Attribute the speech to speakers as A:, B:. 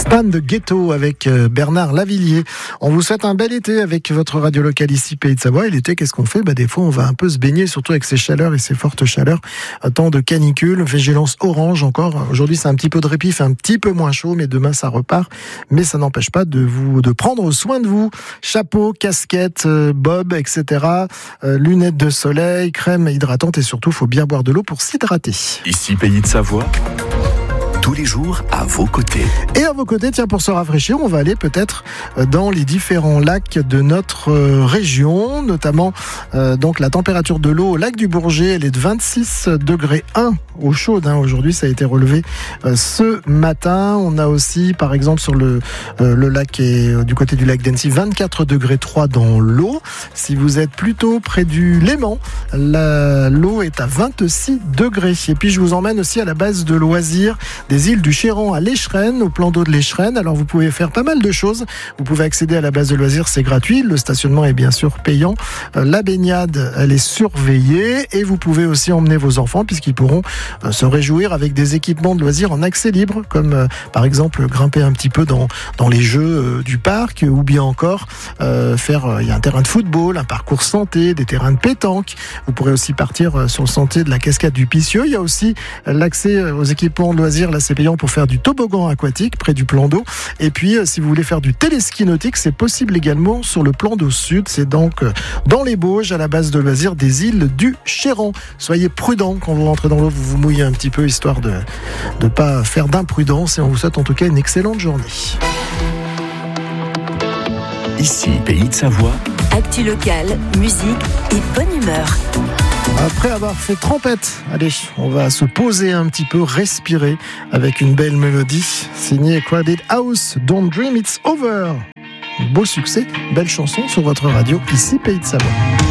A: Span de Ghetto avec Bernard Lavillier. On vous souhaite un bel été avec votre radio locale ici, Pays de Savoie. Et l'été, qu'est-ce qu'on fait ? Des fois, on va un peu se baigner, surtout avec ces chaleurs et ces fortes chaleurs. Temps de canicule, vigilance orange encore. Aujourd'hui, c'est un petit peu de répit, fait un petit peu moins chaud, mais demain, ça repart. Mais ça n'empêche pas de prendre soin de vous. Chapeau, casquette, bob, etc. Lunettes de soleil, crème hydratante et surtout, il faut bien boire de l'eau pour s'hydrater.
B: Ici, Pays de Savoie. Tous les jours à vos côtés.
A: Et à vos côtés, tiens, pour se rafraîchir, on va aller peut-être dans les différents lacs de notre région, notamment donc la température de l'eau au lac du Bourget, elle est de 26 degrés 1 eau chaude. Aujourd'hui, ça a été relevé ce matin. On a aussi, par exemple, sur le lac et du côté du lac d'Annecy, 24 degrés 3 dans l'eau. Si vous êtes plutôt près du Léman, l'eau est à 26 degrés. Et puis, je vous emmène aussi à la base de loisirs des îles du Chéran à l'Écheren, au plan d'eau de l'Écheren. Alors vous pouvez faire pas mal de choses. Vous pouvez accéder à la base de loisirs, c'est gratuit. Le stationnement est bien sûr payant. La baignade, elle est surveillée. Et vous pouvez aussi emmener vos enfants puisqu'ils pourront se réjouir avec des équipements de loisirs en accès libre, comme par exemple grimper un petit peu dans les jeux du parc, ou bien encore il y a un terrain de football, un parcours santé, des terrains de pétanque. Vous pourrez aussi partir sur le sentier de la cascade du Picieux. Il y a aussi l'accès aux équipements de loisirs. Là, c'est payant pour faire du toboggan aquatique près du plan d'eau. Et puis, si vous voulez faire du téléski nautique, c'est possible également sur le plan d'eau sud. C'est donc dans les Bauges, à la base de loisirs des îles du Chéran. Soyez prudents quand vous rentrez dans l'eau, vous vous mouillez un petit peu, histoire de ne pas faire d'imprudence. Et on vous souhaite en tout cas une excellente journée.
B: Ici, Pays de Savoie.
C: Actu locale, musique et bonne humeur.
A: Après avoir fait trempette, allez, on va se poser un petit peu, respirer avec une belle mélodie signée Crowded House, Don't Dream It's Over. Beau succès, belle chanson sur votre radio, ici Pays de Savoie.